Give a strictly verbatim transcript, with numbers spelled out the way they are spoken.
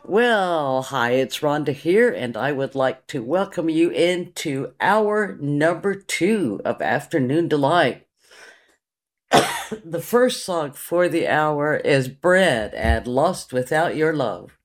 Well, hi, it's Rhonda here, and I would like to welcome you into hour number two of Afternoon Delight. The first song for the hour is Bread and Lost Without Your Love.